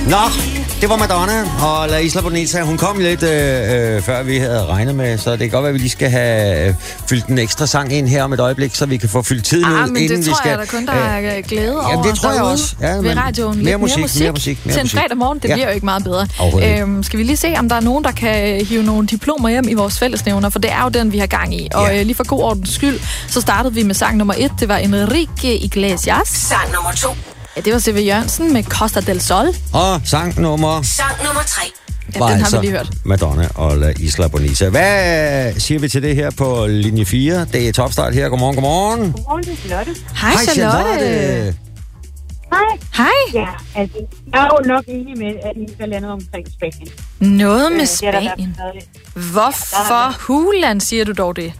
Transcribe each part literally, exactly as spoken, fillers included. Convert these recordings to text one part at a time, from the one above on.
Nå, det var Madonna og La Isla Bonita. Hun kom lidt øh, før vi havde regnet med, så det kan godt være, at vi lige skal have øh, fyldt en ekstra sang ind her om et øjeblik, så vi kan få fyldt tiden ah, ud, men inden det vi tror skal... jeg, der kun der er glæde over. Jamen, det tror jeg også. Ja, ved radioen. Mere musik, mere musik, mere musik mere til en musik. fredag morgen, det ja. bliver jo ikke meget bedre. Øhm, skal vi lige se, om der er nogen, der kan hive nogle diplomer hjem i vores fællesnævner, for det er jo den, vi har gang i. Og ja. øh, lige for god ordens skyld, så startede vi med sang nummer et. Det var Enrique Iglesias. Sang nummer to. Ja, det var C V Jørgensen med Costa del Sol. Og sang nummer... Sang nummer tre. Ja, var den altså har vi lige hørt. Madonna og La Isla Bonita. Hvad siger vi til det her på linje fire? Det er topstart her. Godmorgen, godmorgen. Godmorgen, det er Charlotte. Hej, Charlotte. Charlotte. Hej. Hej. Ja, altså, jeg er jo nok enig med, at I skal lande omkring Spanien. Noget med Øh, det er der Spanien. været- Hvorfor hulan siger du dog det?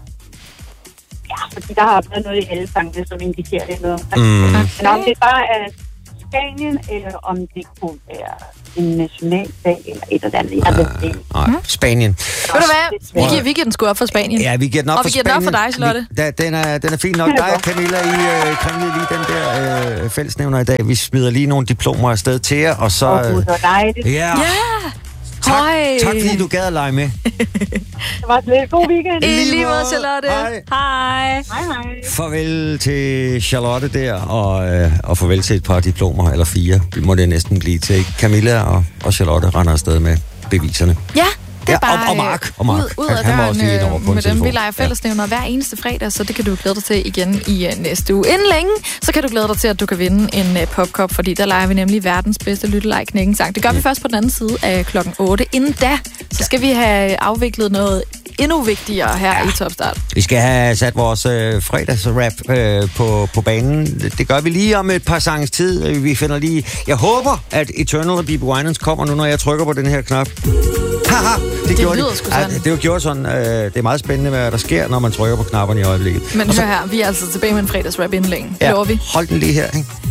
Ja, fordi der har været noget i alle sangene, som indikerer det noget omkring. Mm. Men om det bare er Spanien, eller om det kunne være en nationaldag, eller et eller andet. Jeg ved det ikke. Nej, Spanien. Ved du hvad? Vi giver, vi giver den sgu op for Spanien. Ja, vi giver den op Og for vi giver den op for Spanien. dig, Charlotte. Vi, da, den, er, den er fin nok. Dig og Camilla, I øh, kringlede lige den der øh, fællesnævner i dag. Vi smider lige nogle diplomer afsted til jer, og så... Åh, gud, hvor dejligt. Ja, Ja. tak, Hej. tak fordi du gad at lege med. Det var lidt god weekend. I lige lige måde, måde. Charlotte. Hej. Hej. Hej, hej. Farvel til Charlotte der, og, øh, og farvel til et par diplomer, eller fire, må det næsten blive til. Camilla og, og Charlotte render afsted med beviserne. Ja, det er Ja, bare og- og Mark, og Mark. ud, ud Han- af han var også lige døren ind over øh, på en med dem. telefon. Vi leger fællesnævner hver eneste fredag, så det kan du glæde dig til igen i uh, næste uge. Inden længe, så kan du glæde dig til, at du kan vinde en uh, popkop, fordi der leger vi nemlig verdens bedste lyttelej knækkensang. Det gør vi først på den anden side af klokken otte. Inden da, så skal vi have afviklet noget endnu vigtigere her ja. i Topstart. Vi skal have sat vores øh, fredagsrap øh, på, på banen. Det gør vi lige om et par sanges tid. Vi finder lige... Jeg håber, at Eternal af Bibi Winans kommer nu, når jeg trykker på den her knap. Haha, det, Det gjorde lyder det. sgu sådan. Ja, det er jo gjort sådan. Øh, det er meget spændende, hvad der sker, når man trykker på knapperne i øjeblikket. Men Og så, hør her, vi er altså tilbage med en fredagsrap inden længe. ja, Lover vi? hold den lige her, ikke?